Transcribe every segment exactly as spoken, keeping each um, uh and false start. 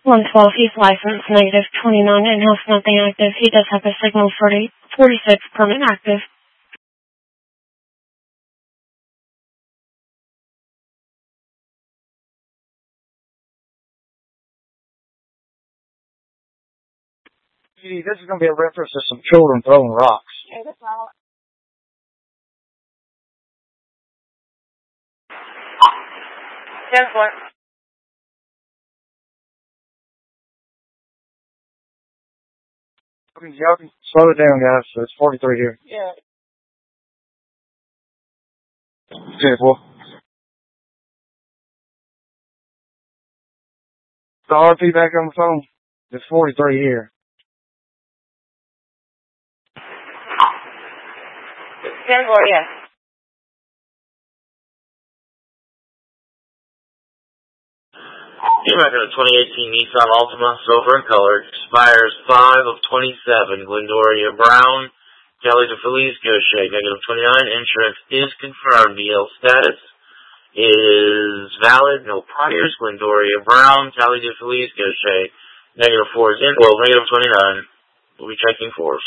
one twelve, he's licensed, negative twenty-nine, in-house, nothing active. He does have a signal forty, forty-six, permit active. Gee, this is going to be a reference to some children throwing rocks. Okay, that's all. ten four. Y'all can slow it down, guys. So it's forty-three here. Yeah. ten four. The R P back on the phone. It's forty-three here. ten four, yes. You're back in a twenty eighteen Nissan Altima, silver in color, expires five of twenty-seven, Glendoria Brown, Kelly to Feliz, Gaucher, negative twenty-nine, insurance is confirmed, D L status is valid, no priors, Glendoria Brown, Kelly to Feliz, Gaucher, negative four is in, well, negative twenty-nine, we'll be checking fours.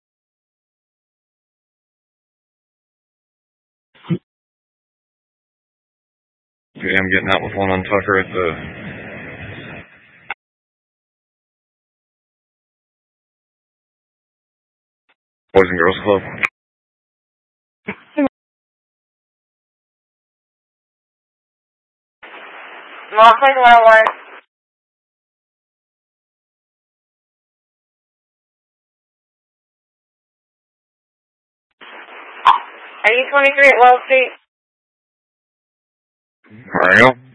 Okay, I'm getting out with one on Tucker at the Boys and Girls Club. Norfolk one one. Are you twenty-three at Wall Street? There you go.